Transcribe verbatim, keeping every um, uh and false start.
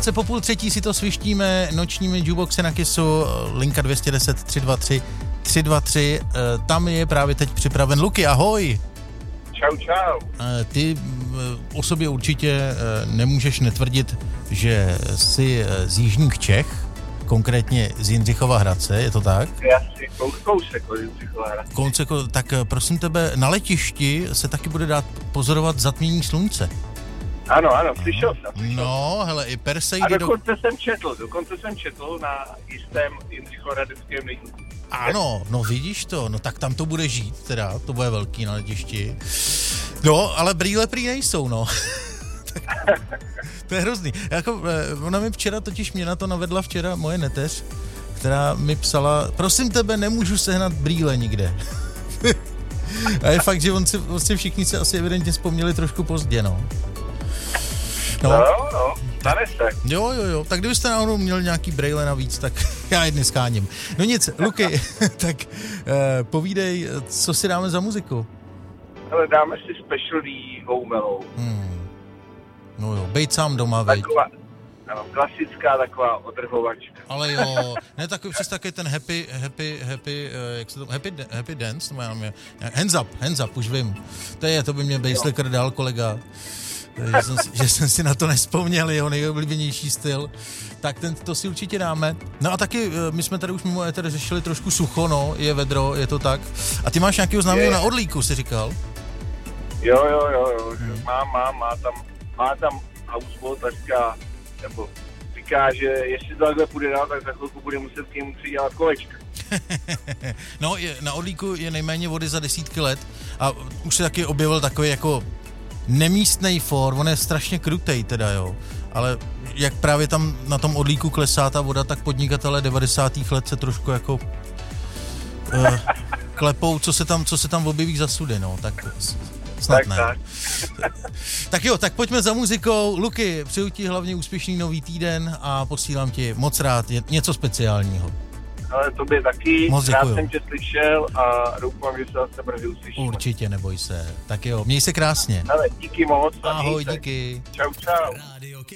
Krátce po půl třetí si to svištíme nočními jukeboxy na Kissu, linka dvě jedna nula tři dva tři tři dva tři, tam je právě teď připraven Luky, ahoj. Čau, čau. Ty o sobě určitě nemůžeš netvrdit, že jsi z jižních Čech, konkrétně z Jindřichova Hradce, je to tak? Jasně, kousek od Jindřichova Hradce. Kousek, tak prosím tebe, na letišti se taky bude dát pozorovat zatmění slunce. Ano, ano, slyšel jsem. Slyšel. No, hele, i Perseidy... A dokonce do... jsem četl, dokonce jsem četl na jistém Jindřichohradeckém deníku. Ano, no vidíš to, no tak tam to bude žít, teda, to bude velký na letišti. No, ale brýle prý nejsou, no. Tak, to je hrozný. Jako, ona mi včera, totiž mě na to navedla včera moje neteř, která mi psala, prosím tebe, nemůžu sehnat brýle nikde. A je fakt, že on si, vlastně všichni si asi evidentně vzpomněli trošku pozdě, no. No, no, no, stane se. Jo, jo, jo, tak kdybyste náhodou měl nějaký brejle navíc, tak já je dnes skáním. No nic, Luky, tak eh, povídej, co si dáme za muziku? Ale dáme si Special D Houmelou. Hmm. No jo, bejt sám doma, veď. Taková, ano, klasická taková odrhovačka. Ale jo, ne takový, přes taky ten happy, happy, happy, uh, jak se to, happy, happy dance, to mám, hands up, hands up, už vím. To je, to by mě Basslicker dal kolega. Že jsem, že jsem si na to nespomněl, jeho nejoblíbenější styl. Tak ten, to si určitě dáme. No a taky, my jsme tady už mimo éter řešili trošku sucho, no, je vedro, je to tak. A ty máš nějakého známého na Orlíku, jsi říkal? Jo, jo, jo, jo, má, má, má tam, má tam houseboat a říká, nebo říká, že jestli to takhle půjde dál, tak za chvilku bude muset k němu přidělat kolečka. No, je, na Orlíku je nejméně vody za desítky let a už se taky objevil takový jako nemístnej for, on je strašně krutej teda, jo, ale jak právě tam na tom Orlíku klesá ta voda, tak podnikatelé devadesátých let se trošku jako uh, klepou, co se tam, co se tam objeví za sudy, no, tak snad tak, ne. Tak. Tak jo, tak pojďme za muzikou. Luky, přeju ti hlavně úspěšný nový týden a posílám ti moc rád něco speciálního. Ale tobě taky, moc rád děkuju. jsem tě slyšel a doufám, že se zase brzy uslyšíme. Určitě, neboj se. Tak jo, měj se krásně. Ale díky moc. Ahoj, díky. Čau, čau.